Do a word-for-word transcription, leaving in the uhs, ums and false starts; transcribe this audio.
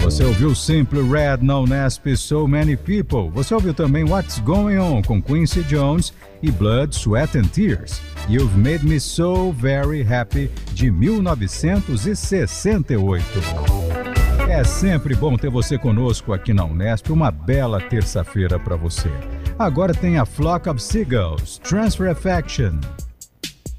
Você ouviu Simple Red, na Unesp, So Many People. Você ouviu também What's Going On, com Quincy Jones e Blood, Sweat and Tears. You've Made Me So Very Happy, de mil novecentos e sessenta e oito. É sempre bom ter você conosco aqui na Unesp. Uma bela terça-feira para você. Agora tem a Flock of Seagulls, Transfer Affection.